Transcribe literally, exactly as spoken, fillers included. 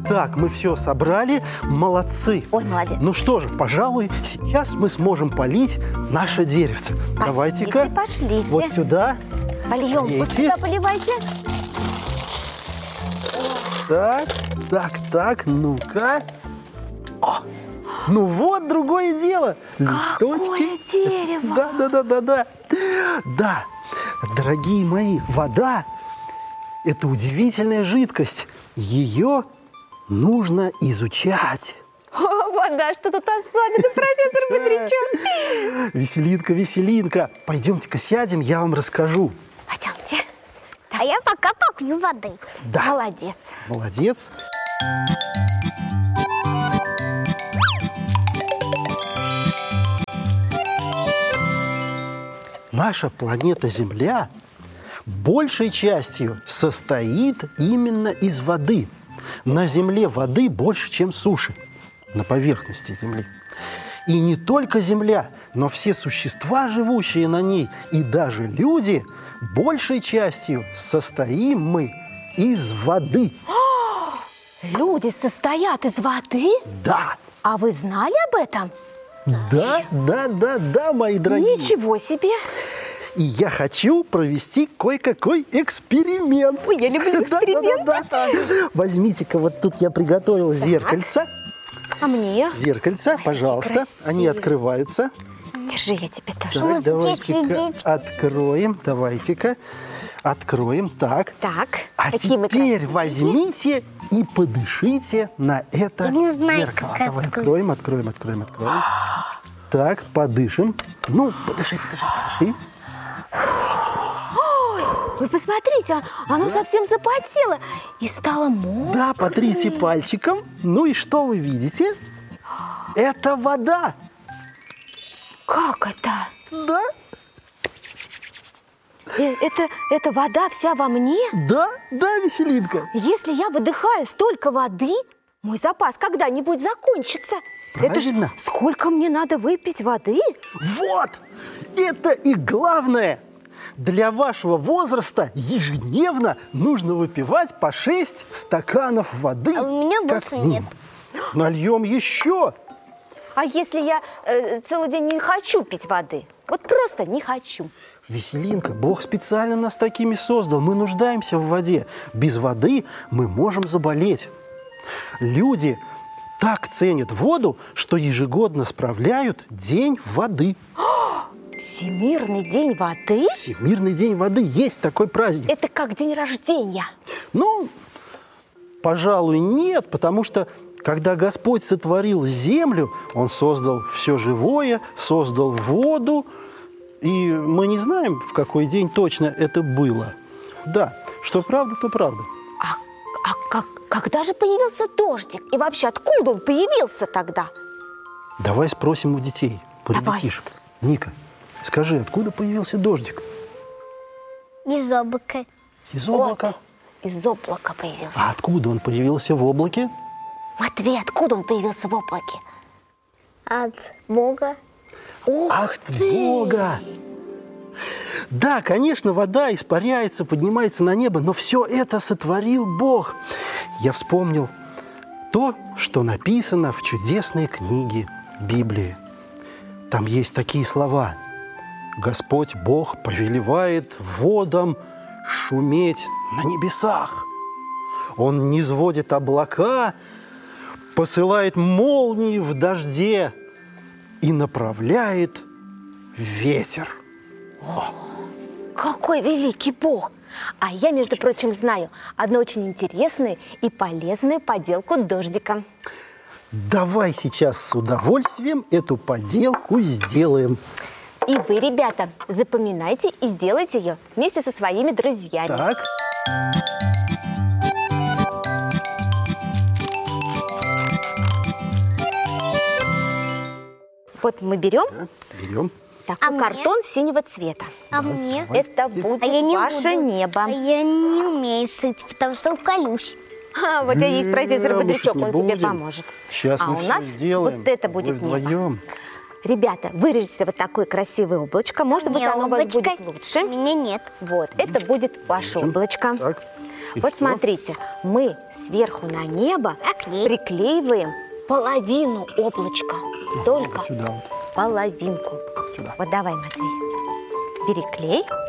Так, мы все собрали. Молодцы. Ой, молодец. Ну что же, пожалуй, сейчас мы сможем полить наше деревце. Пошлите, Давайте-ка пошлите. вот сюда. Польем. Вот Лейте. сюда поливайте. Так, так, так, ну-ка. О, ну вот, другое дело. Какое дерево. Да, да, да, да, да. Да, дорогие мои, вода – это удивительная жидкость. Ее нужно изучать. О, вода, что тут особенно, профессор Бодрячок? Веселинка, веселинка. Пойдемте-ка сядем, я вам расскажу. Пойдемте. А я пока попью воды. Да. Молодец. Молодец. Наша планета Земля большей частью состоит именно из воды. На Земле воды больше, чем суши на поверхности Земли. И не только Земля, но все существа, живущие на ней, и даже люди, большей частью состоим мы из воды. Люди состоят из воды? Да, А вы знали об этом? да, да, да, да, мои дорогие. Ничего себе! И я хочу провести кое-какой эксперимент. Ой, я люблю эксперименты. Да, да, да, да. Возьмите-ка, вот тут я приготовил зеркальце. А мне? Зеркальце, пожалуйста. красивые. Они открываются. Держи, я тебе тоже. Так, Можно давайте-ка следить. откроем. Давайте-ка откроем. Так. Так, А какие мы теперь красивые. возьмите и подышите на это Я не знаю, зеркало. как Давай, открыть. откроем, откроем, откроем, откроем. Так, подышим. Ну, подыши, подыши, подыши. Вы посмотрите, оно совсем запотело и стало мокрым. Да, потрите пальчиком. Ну и что вы видите? Это вода. Как это? Да, Э, Это, это вода вся во мне? да, да, веселинка. Если я выдыхаю столько воды, мой запас когда-нибудь закончится. Это же Правильно. сколько мне надо выпить воды? Вот, это и главное. Для вашего возраста ежедневно нужно выпивать по шесть стаканов воды. А у меня как больше нет. минимум. Нальем еще. А если я э, целый день не хочу пить воды? Вот просто не хочу. Веселинка, Бог специально нас такими создал. Мы нуждаемся в воде. Без воды мы можем заболеть. Люди так ценят воду, что ежегодно справляют День воды. Всемирный день воды? Всемирный день воды. Есть такой праздник. Это как день рождения. Ну, пожалуй, нет, потому что когда Господь сотворил землю, Он создал все живое, создал воду, и мы не знаем, в какой день точно это было. Да, что правда, то правда. А, а как, когда же появился дождик? И вообще, откуда он появился тогда? Давай спросим у детей, у Давай. ребятишек. Ника, скажи, откуда появился дождик? Из облака. Из облака. Из облака появился. А откуда он появился в облаке? Матвей, откуда он появился в облаке? От Бога. Ух От ты! Бога! Да, конечно, вода испаряется, поднимается на небо, но все это сотворил Бог. Я вспомнил то, что написано в чудесной книге Библии. Там есть такие слова. Господь Бог повелевает водам шуметь на небесах. Он низводит облака, посылает молнии в дожде и направляет ветер. Какой великий Бог! А я, между прочим, знаю одну очень интересную и полезную поделку дождика. Давай сейчас с удовольствием эту поделку сделаем. И вы, ребята, запоминайте и сделайте ее вместе со своими друзьями. Так. Вот мы берем Берем. такой А мне? картон синего цвета. А мне? Это будет А я не ваше буду. небо. А я не умею шить, потому что уколюсь. А, вот и есть профессор Не, Бодрячок, мы он же не тебе будем. поможет. Сейчас а мы у всё нас сделаем. вот это будет Вы небо. вдвоем. Ребята, вырежите вот такое красивое облачко. Может быть, Не, оно у вас облачко будет лучше. У меня нет. Вот, это будет ваше облачко. Так. И вот что? смотрите, мы сверху на небо А клей? приклеиваем половину облачка. Только Сюда вот. половинку. Сюда. Вот давай, Матвей, бери клей.